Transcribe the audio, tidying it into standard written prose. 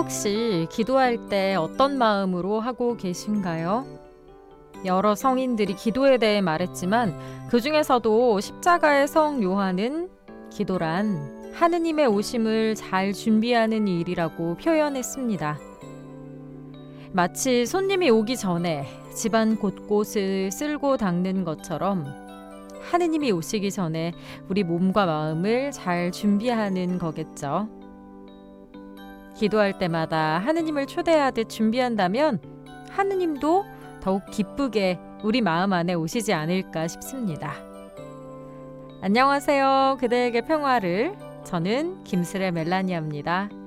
혹시 기도할 때 어떤 마음으로 하고 계신가요? 여러 성인들이 기도에 대해 말했지만 그 중에서도 십자가의 성 요한은 기도란 하느님의 오심을 잘 준비하는 일이라고 표현했습니다. 마치 손님이 오기 전에 집안 곳곳을 쓸고 닦는 것처럼 하느님이 오시기 전에 우리 몸과 마음을 잘 준비하는 거겠죠. 기도할 때마다 하느님을 초대하듯 준비한다면 하느님도 더욱 기쁘게 우리 마음 안에 오시지 않을까 싶습니다. 안녕하세요. 그대에게 평화를. 저는 김슬의 멜라니아입니다.